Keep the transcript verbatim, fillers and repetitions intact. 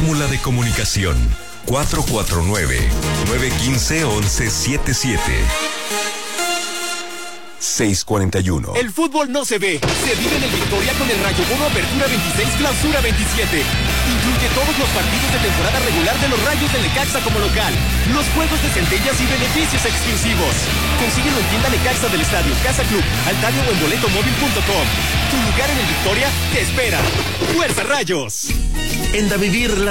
fórmula de comunicación cuatro cuatro nueve, nueve uno cinco, once setenta y siete. seiscientos cuarenta y uno. El fútbol no se ve, se vive en el Victoria con el Rayo Bono Apertura veintiséis, Clausura veintisiete. Incluye todos los partidos de temporada regular de los Rayos del Necaxa como local, los juegos de centellas y beneficios exclusivos. Consíguelo en tienda Necaxa del Estadio, Casa Club, Altario o en boleto móvil punto com. Tu lugar en el Victoria te espera. ¡Fuerza Rayos! En Da Vivir, la